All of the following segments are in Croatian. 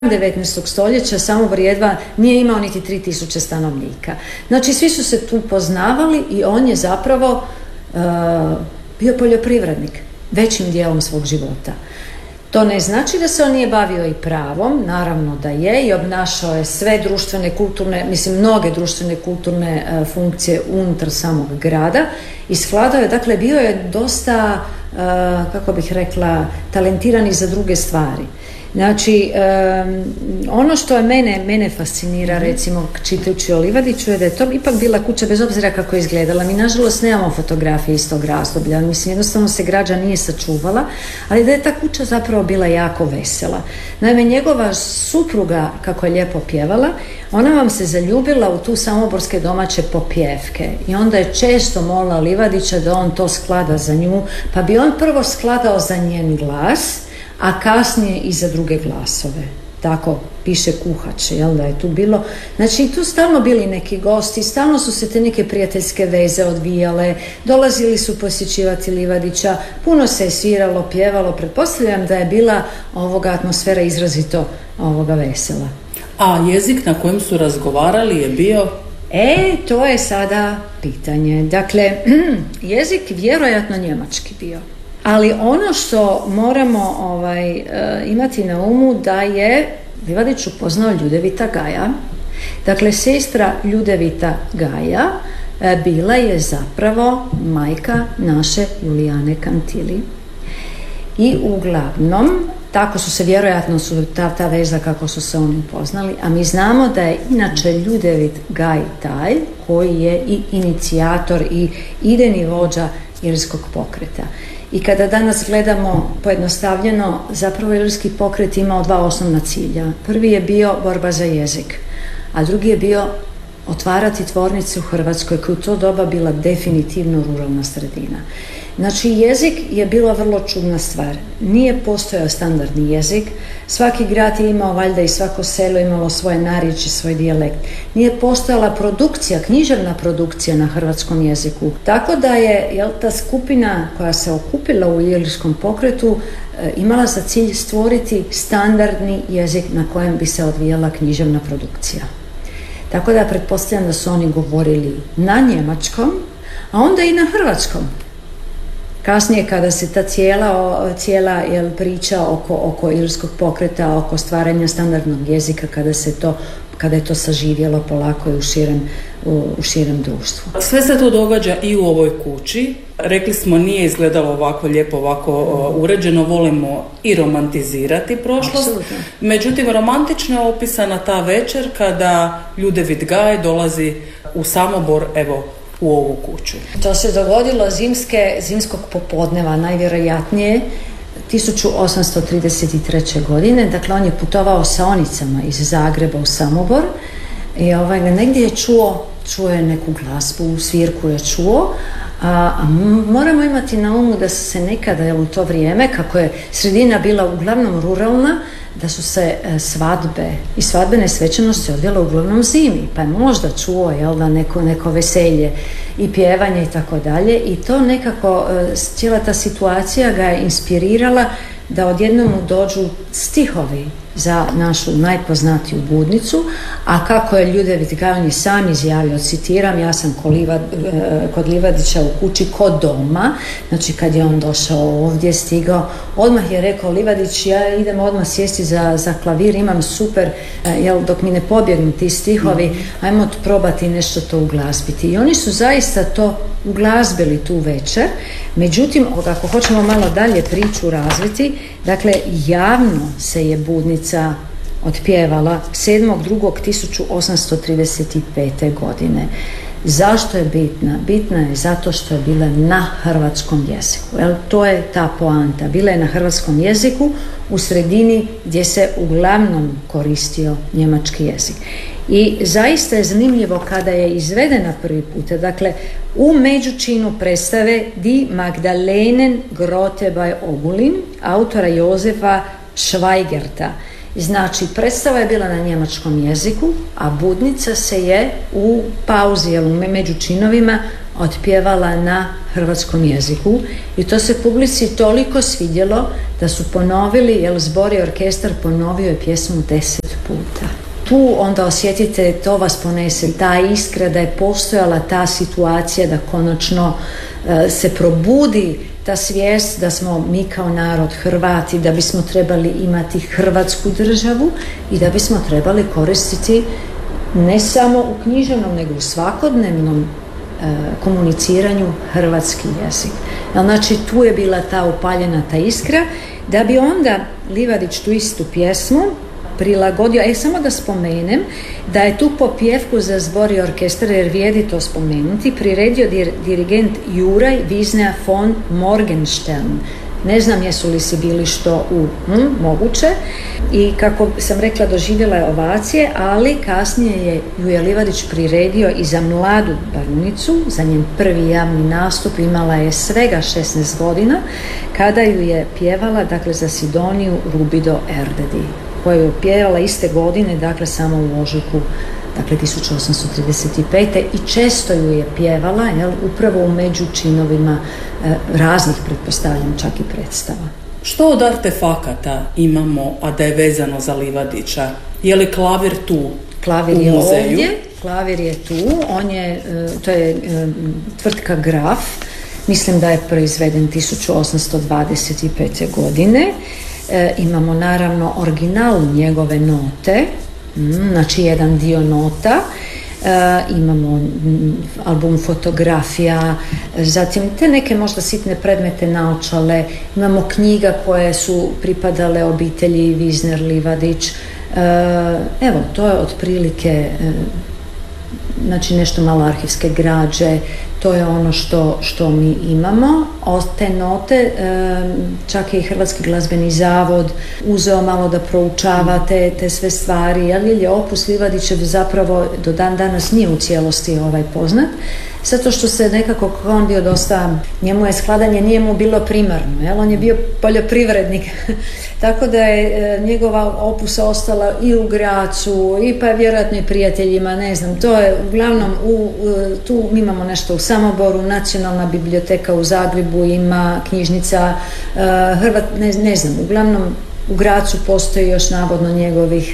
19. stoljeća Samobor jedva nije imao niti 3000 stanovnika. Znači svi su se tu poznavali i on je zapravo bio poljoprivrednik većim dijelom svog života. To ne znači da se on nije bavio i pravom, naravno da je, i obnašao je sve društvene, kulturne, mnoge društvene kulturne funkcije unutar samog grada i skladao je, dakle bio je dosta, kako bih rekla, talentiran i za druge stvari. Znači, ono što je mene fascinira, recimo, čitajući o Livadiću, je da je to ipak bila kuća, bez obzira kako je izgledala. Mi, nažalost, nemamo fotografije iz tog razdoblja. Mislim, jednostavno se građa nije sačuvala, ali da je ta kuća zapravo bila jako vesela. Naime, njegova supruga, kako je lijepo pjevala, ona vam se zaljubila u tu samoborske domaće popjevke i onda je često molila Livadića da on to sklada za nju, pa bi on prvo skladao za njen glas, a kasnije i za druge glasove. Tako piše kuhač, jel da je tu bilo. Znači, tu stalno bili neki gosti, stalno su se te neke prijateljske veze odvijale, dolazili su posjećivati Livadića, puno se je sviralo, pjevalo, pretpostavljam da je bila atmosfera izrazito vesela. A jezik na kojem su razgovarali je bio? To je sada pitanje. Dakle, jezik vjerojatno njemački bio. Ali ono što moramo imati na umu da je Livadić upoznao Ljudevita Gaja. Dakle, sestra Ljudevita Gaja bila je zapravo majka naše Julijane Kantili. I uglavnom, tako su se vjerojatno ta veza kako su se oni upoznali, a mi znamo da je inače Ljudevit Gaj taj koji je i inicijator i idejni vođa ilirskog pokreta. I kada danas gledamo pojednostavljeno, zapravo ilirski pokret imao dva osnovna cilja. Prvi je bio borba za jezik, a drugi je bio otvarati tvornice u Hrvatskoj, koja u to doba bila definitivno ruralna sredina. Znači, jezik je bila vrlo čudna stvar. Nije postojao standardni jezik, svaki grad je imao, valjda i svako selo imalo svoje narječje, svoj dijalekt. Nije postojala produkcija, književna produkcija na hrvatskom jeziku. Tako da je ta skupina koja se okupila u ilirskom pokretu imala za cilj stvoriti standardni jezik na kojem bi se odvijala književna produkcija. Tako da pretpostavljam da su oni govorili na njemačkom, a onda i na hrvatskom. Kasnije, kada se ta cijela priča oko ilirskog pokreta, oko stvaranja standardnog jezika, kada je to saživjelo polako i u širem društvu. Sve se to događa i u ovoj kući. Rekli smo, nije izgledalo ovako lijepo, ovako uređeno, volimo i romantizirati prošlost. Absolutno. Međutim, romantično je opisana ta večer kada Ljudevit Gaj dolazi u Samobor, u ovu kuću. To se dogodilo zimskog popodneva, najvjerojatčnije 1833. godine. Dakle, on je putovao sa onicama iz Zagreba u Samobor i negdje je čuo je neku glazbu, svirku je čuo, a moramo imati na umu da su se nekada u to vrijeme, kako je sredina bila uglavnom ruralna, da su se svadbe i svadbene svečanosti odvijale uglavnom zimi, pa je možda čuo neko veselje i pjevanje i tako dalje, i to nekako cijela ta situacija ga je inspirirala da odjednom mu dođu stihovi za našu najpoznatiju budnicu, a kako je Ljudevit Gaj, on je sam izjavio, citiram, ja sam kod Livadića u kući kod doma. Znači, kad je on došao ovdje, stigao, odmah je rekao Livadić, ja idem odmah sjesti za klavir, imam super, dok mi ne pobjegnu ti stihovi, ajmo probati nešto to uglazbiti. I oni su zaista to uglazbili tu večer. Međutim, ako hoćemo malo dalje priču razviti, dakle, javno se je budnica otpjevala 7.2.1835. godine. Zašto je bitna? Bitna je zato što je bila na hrvatskom jeziku. To je ta poanta. Bila je na hrvatskom jeziku u sredini gdje se uglavnom koristio njemački jezik. I zaista je zanimljivo kada je izvedena prvi puta, dakle, u međučinu predstave Die Magdalenen Grote bei Ogulin, autora Jozefa Schweigerta. Znači, predstava je bila na njemačkom jeziku, a budnica se je u pauzi, u među činovima, otpjevala na hrvatskom jeziku i to se publici toliko svidjelo da su ponovili, jer zbor i orkestar ponovio je pjesmu 10 puta. Tu onda osjetite, to vas ponese, ta iskra da je postojala ta situacija da konačno se probudi ta svijest da smo mi kao narod Hrvati, da bismo trebali imati hrvatsku državu i da bismo trebali koristiti ne samo u književnom nego u svakodnevnom komuniciranju hrvatski jezik. Znači tu je bila ta upaljena ta iskra da bi onda Livadić tu istu pjesmu prilagodio, samo da spomenem da je tu popjevku za zbor i orkestar, jer vrijedi to spomenuti, priredio dirigent Juraj Wisner von Morgenstern. Ne znam jesu li si bili što moguće i kako sam rekla doživjela je ovacije, ali kasnije ju je Livadić priredio i za mladu barunicu, za njen prvi javni nastup, imala je svega 16 godina, kada ju je pjevala, dakle, za Sidoniju Rubido Erdedi, koju je pjevala iste godine, dakle samo u ožujku, dakle 1835. i često ju je pjevala, upravo u međučinovima raznih, pretpostavljam, čak i predstava. Što od artefakata imamo, a da je vezano za Livadića? Je li klavir tu Klavir u je muzeju? Ovdje, klavir je tu, to je tvrtka Graf, mislim da je proizveden 1825. godine. Imamo naravno original njegove note, znači jedan dio nota, imamo album fotografija, zatim te neke možda sitne predmete, naočale, imamo knjiga koje su pripadale obitelji Wisner Livadić. Evo, to je otprilike znači nešto malo arhivske građe, to je ono što mi imamo. Od te note čak je i Hrvatski glazbeni zavod uzeo malo da proučava te sve stvari, jer je opus Livadićev zapravo do dan danas nije u cijelosti poznat, zato što se nekako, on bio dosta, njemu je skladanje nije mu bilo primarno, on je bio poljoprivrednik, tako da je njegova opusa ostala i u Gracu, i pa vjerojatno i prijateljima, ne znam, to je uglavnom, tu mi imamo nešto u Samoboru, Nacionalna biblioteka u Zagrebu ima knjižnica, ne znam, uglavnom u Gracu postoji još navodno njegovih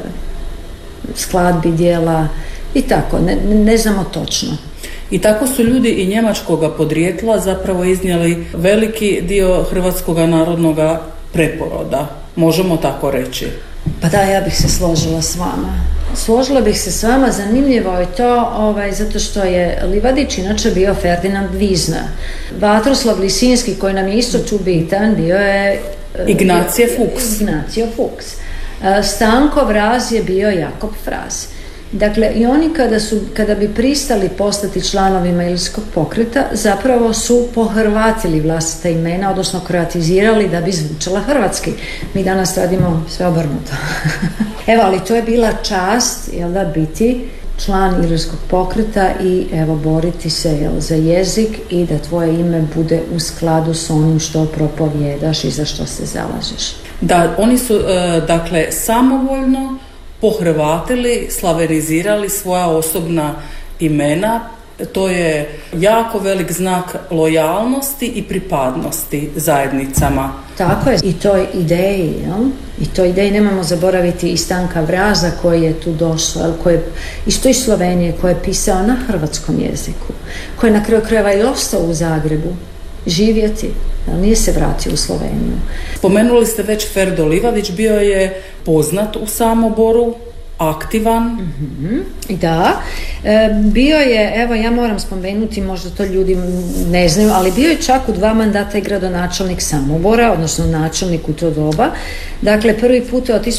skladbi, dijela i tako, ne znamo točno. I tako su ljudi i njemačkoga podrijetla zapravo iznijeli veliki dio hrvatskoga narodnoga preporoda, možemo tako reći. Pa da, ja bih se složila s vama. Složila bih se s vama, zanimljivo je to, zato što je Livadić inače bio Ferdinand Wiesner. Vatroslav Lisinski, koji nam je isto tu bitan, bio je Ignacije Fuchs. Stanko Vraz je bio Jakob Fraz. Dakle, i oni kada bi pristali postati članovima Ilirskog pokreta, zapravo su pohrvatili vlastita imena, odnosno kroatizirali da bi zvučala hrvatski. Mi danas radimo sve obrnuto. Evo, ali to je bila čast, biti član Ilirskog pokreta i boriti se za jezik i da tvoje ime bude u skladu s onim što propovjedaš i za što se zalažeš. Da, oni su, dakle, samovoljno pohrvatili, slavenizirali svoja osobna imena. To je jako velik znak lojalnosti i pripadnosti zajednicama. Tako je, i toj ideji, i toj ideji nemamo zaboraviti i Stanka Vraza koji je tu došao, koji je iz toj Slovenije, koji je pisao na hrvatskom jeziku, koji je na kraju krajeva i ostao u Zagrebu živjeti, nije se vratio u Sloveniju. Spomenuli ste već Ferdo Livadić, bio je poznat u Samoboru, aktivan. Da, bio je, ja moram spomenuti, možda to ljudi ne znaju, ali bio je čak u 2 mandata i gradonačelnik Samobora, odnosno načelnik u to doba. Dakle, prvi put je od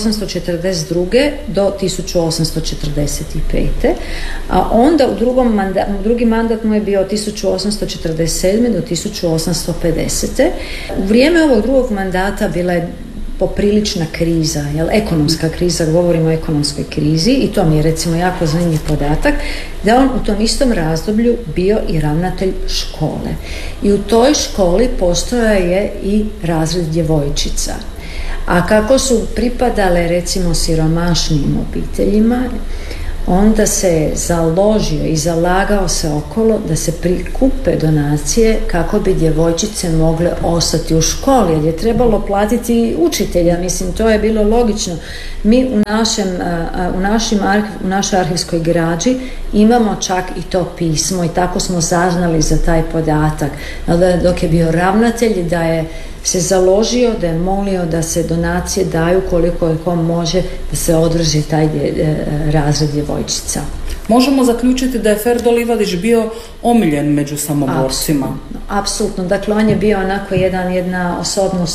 1842. do 1845. A onda drugi mandat mu je bio od 1847. do 1850. U vrijeme ovog drugog mandata bila je poprilična kriza, ekonomska kriza, govorimo o ekonomskoj krizi i to mi je recimo jako zanimljiv podatak, da on u tom istom razdoblju bio i ravnatelj škole. I u toj školi postojao je i razred djevojčica. A kako su pripadale recimo siromašnijim obiteljima, onda se založio i zalagao se okolo da se prikupe donacije kako bi djevojčice mogle ostati u školi, jer je trebalo platiti učitelja, mislim, to je bilo logično. Mi u našoj arhivskoj građi imamo čak i to pismo i tako smo saznali za taj podatak. Dok je bio ravnatelj, da je se založio, da je molio da se donacije daju koliko je ko može da se održi taj razred djevojčica. Možemo zaključiti da je Ferdo Livadić bio omiljen među samoborcima. Apsolutno. Dakle, on je bio onako jedna osobnost